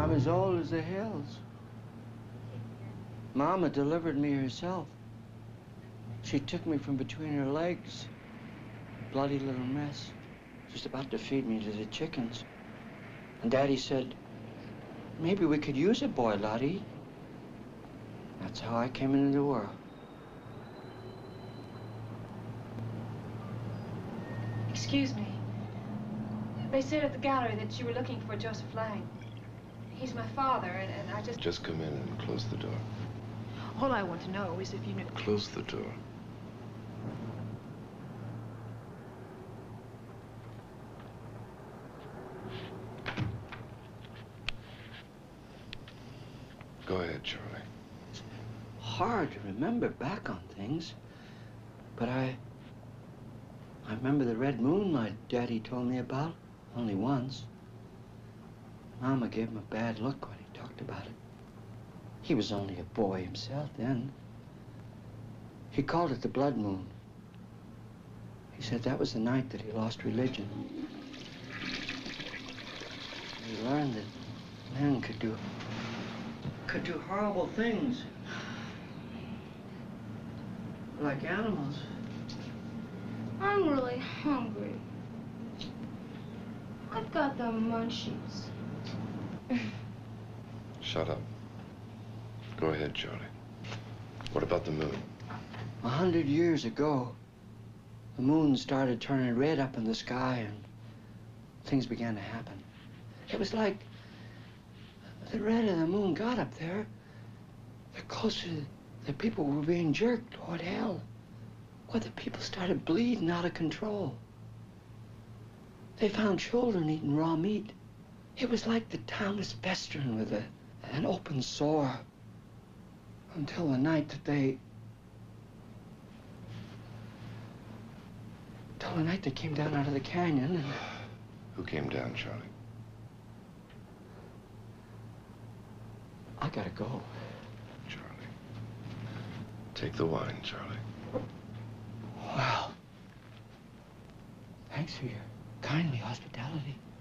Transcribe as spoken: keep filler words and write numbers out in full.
I'm as old as the hills. Mama delivered me herself. She took me from between her legs. Bloody little mess. Just about to feed me to the chickens. And Daddy said, maybe we could use a boy, Lottie. That's how I came into the world. Excuse me. They said at the gallery that you were looking for Joseph Lang. He's my father, and, and I just... Just come in and close the door. All I want to know is if you knew... Close the door. Go ahead, Charlie. It's hard to remember back on things, but I... I remember the red moon my daddy told me about, only once. Mama gave him a bad look when he talked about it. He was only a boy himself then. He called it the blood moon. He said that was the night that he lost religion. He learned that men could do, could do horrible things. Like animals. I'm really hungry. I've got the munchies. Shut up. Go ahead, Charlie. What about the moon? A hundred years ago, the moon started turning red up in the sky and things began to happen. It was like the red of the moon got up there, the closer the people were being jerked toward hell. Where the people started bleeding out of control. They found children eating raw meat. It was like the town was festering with a, an open sore until the night that they... Till the night they came down out of the canyon and... Who came down, Charlie? I gotta go. Charlie. Take the wine, Charlie. Well, thanks for your kindly hospitality.